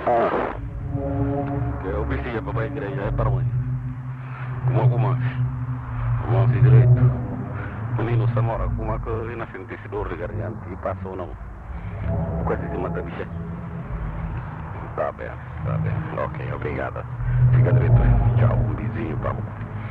Ah, que eu vestiria para a igreja, é para onde? Como se direito. Menino Samora, como é que eu não senti esse dor de garganta e passou não? Quase se mata, bicha. Tá bem, tá bem. Ok, obrigada. Fica direito. Tchau, um beijinho, papo.